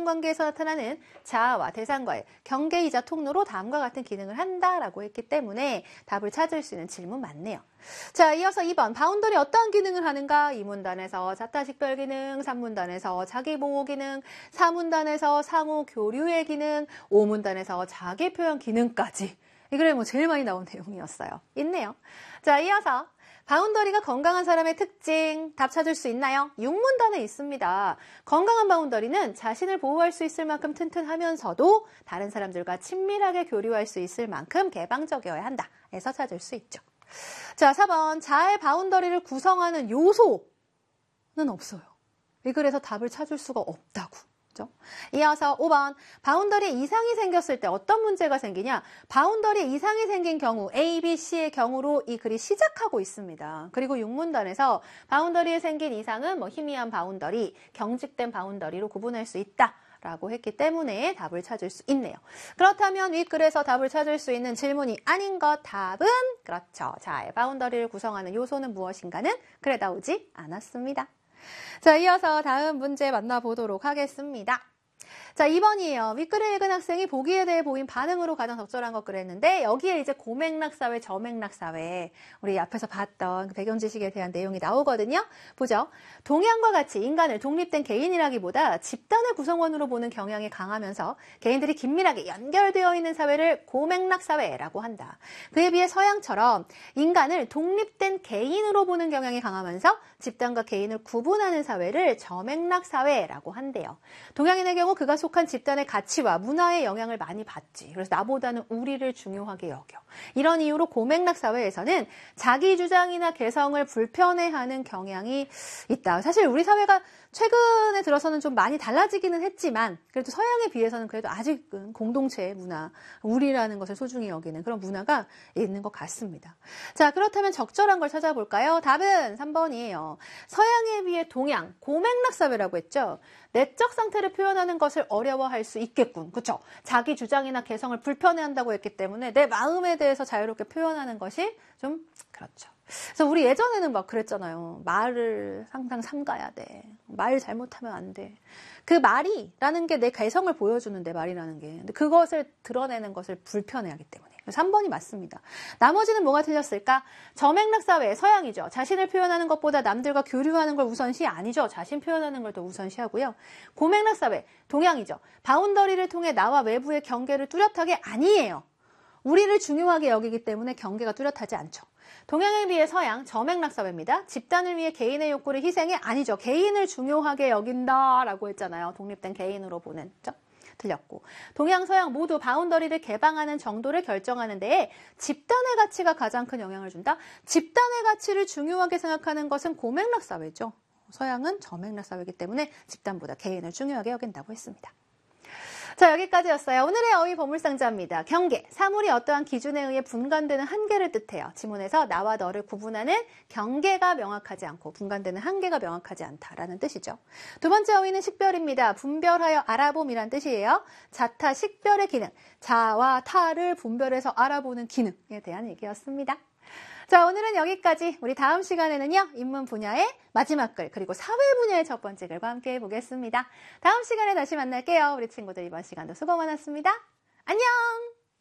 상관관계에서 나타나는 자아와 대상과의 경계이자 통로로 다음과 같은 기능을 한다라고 했기 때문에 답을 찾을 수 있는 질문 맞네요. 자, 이어서 2번 바운더리 어떠한 기능을 하는가? 2문단에서 자타식별 기능, 3문단에서 자기보호 기능, 4문단에서 상호 교류의 기능, 5문단에서 자기표현 기능까지. 이 글에 뭐 제일 많이 나온 내용이었어요. 있네요. 자, 이어서 바운더리가 건강한 사람의 특징, 답 찾을 수 있나요? 6문단에 있습니다. 건강한 바운더리는 자신을 보호할 수 있을 만큼 튼튼하면서도 다른 사람들과 친밀하게 교류할 수 있을 만큼 개방적이어야 한다. 에서 찾을 수 있죠. 자, 4번 자아의 바운더리를 구성하는 요소는 없어요. 이 글에서 답을 찾을 수가 없다고. 그렇죠? 이어서 5번 바운더리에 이상이 생겼을 때 어떤 문제가 생기냐? 바운더리에 이상이 생긴 경우 A, B, C의 경우로 이 글이 시작하고 있습니다. 그리고 6문단에서 바운더리에 생긴 이상은 뭐 희미한 바운더리, 경직된 바운더리로 구분할 수 있다. 라고 했기 때문에 답을 찾을 수 있네요. 그렇다면 윗글에서 답을 찾을 수 있는 질문이 아닌 것 답은 그렇죠. 자아의 바운더리를 구성하는 요소는 무엇인가는 글에 나오지 않았습니다. 자, 이어서 다음 문제 만나보도록 하겠습니다. 자, 2번이에요. 윗글을 읽은 학생이 보기에 대해 보인 반응으로 가장 적절한 것 그랬는데 여기에 이제 고맥락사회, 저맥락사회 우리 앞에서 봤던 그 배경 지식에 대한 내용이 나오거든요. 보죠. 동양과 같이 인간을 독립된 개인이라기보다 집단의 구성원으로 보는 경향이 강하면서 개인들이 긴밀하게 연결되어 있는 사회를 고맥락사회라고 한다. 그에 비해 서양처럼 인간을 독립된 개인으로 보는 경향이 강하면서 집단과 개인을 구분하는 사회를 저맥락사회라고 한대요. 동양인의 경우 그가 속한 집단의 가치와 문화의 영향을 많이 받지. 그래서 나보다는 우리를 중요하게 여겨. 이런 이유로 고맥락 사회에서는 자기 주장이나 개성을 불편해하는 경향이 있다. 사실 우리 사회가 최근에 들어서는 좀 많이 달라지기는 했지만 그래도 서양에 비해서는 그래도 아직은 공동체의 문화, 우리라는 것을 소중히 여기는 그런 문화가 있는 것 같습니다. 자, 그렇다면 적절한 걸 찾아볼까요? 답은 3번이에요. 서양에 비해 동양, 고맥락 사회라고 했죠. 내적 상태를 표현하는 것을 어려워할 수 있겠군. 그렇죠? 자기 주장이나 개성을 불편해한다고 했기 때문에 내 마음에 대해서 자유롭게 표현하는 것이 좀 그렇죠. 그래서 우리 예전에는 막 그랬잖아요. 말을 항상 삼가야 돼. 말 잘못하면 안 돼. 그 말이라는 게 내 개성을 보여주는 내 말이라는 게. 근데 그것을 드러내는 것을 불편해하기 때문에. 3번이 맞습니다. 나머지는 뭐가 틀렸을까? 저맥락 사회, 서양이죠. 자신을 표현하는 것보다 남들과 교류하는 걸 우선시 아니죠. 자신 표현하는 걸 더 우선시하고요. 고맥락 사회, 동양이죠. 바운더리를 통해 나와 외부의 경계를 뚜렷하게 아니에요. 우리를 중요하게 여기기 때문에 경계가 뚜렷하지 않죠. 동양에 비해 서양, 저맥락 사회입니다. 집단을 위해 개인의 욕구를 희생해 아니죠. 개인을 중요하게 여긴다라고 했잖아요. 독립된 개인으로 보는. 그렇죠? 틀렸고 동양, 서양 모두 바운더리를 개방하는 정도를 결정하는 데에 집단의 가치가 가장 큰 영향을 준다. 집단의 가치를 중요하게 생각하는 것은 고맥락 사회죠. 서양은 저맥락 사회이기 때문에 집단보다 개인을 중요하게 여긴다고 했습니다. 자, 여기까지였어요. 오늘의 어휘 보물상자입니다. 경계, 사물이 어떠한 기준에 의해 분간되는 한계를 뜻해요. 지문에서 나와 너를 구분하는 경계가 명확하지 않고 분간되는 한계가 명확하지 않다라는 뜻이죠. 두 번째 어휘는 식별입니다. 분별하여 알아봄이란 뜻이에요. 자타 식별의 기능, 자와 타를 분별해서 알아보는 기능에 대한 얘기였습니다. 자, 오늘은 여기까지. 우리 다음 시간에는요, 인문 분야의 마지막 글, 그리고 사회 분야의 첫 번째 글과 함께 해보겠습니다. 다음 시간에 다시 만날게요. 우리 친구들 이번 시간도 수고 많았습니다. 안녕!